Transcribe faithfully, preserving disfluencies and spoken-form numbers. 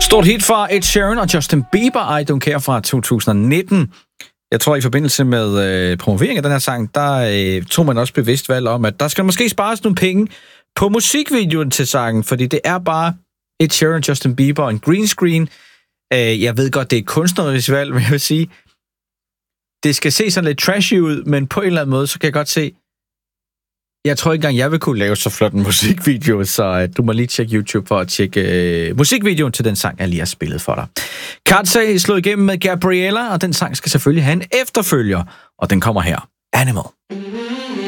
Stort hit fra Ed Sheeran og Justin Bieber, I Don't Care fra to tusind nitten. Jeg tror, i forbindelse med øh, promovering af den her sang, der øh, tog man også bevidst valg om, at der skal måske spares nogle penge på musikvideoen til sangen, fordi det er bare Ed Sheeran, Justin Bieber og en green screen. Øh, jeg ved godt, det er et kunstnerisk valg, men jeg vil sige, det skal se sådan lidt trashy ud, men på en eller anden måde, så kan jeg godt se, jeg tror ikke engang, jeg vil kunne lave så flot en musikvideo, så uh, du må lige tjekke YouTube for at tjekke uh, musikvideoen til den sang, jeg lige har spillet for dig. Katsay slog igennem med Gabriella, og den sang skal selvfølgelig have en efterfølger, og den kommer her. Animal.